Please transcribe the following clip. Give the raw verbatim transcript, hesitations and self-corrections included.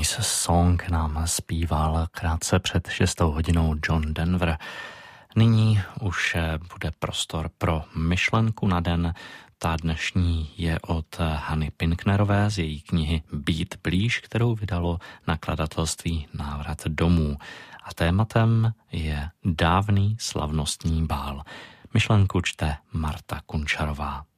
Nice Song nám zpíval krátce před šestou hodinou John Denver. Nyní už bude prostor pro myšlenku na den. Ta dnešní je od Hany Pinknerové z její knihy Být blíž, kterou vydalo nakladatelství Návrat domů. A tématem je dávný slavnostní bál. Myšlenku čte Marta Kunčarová.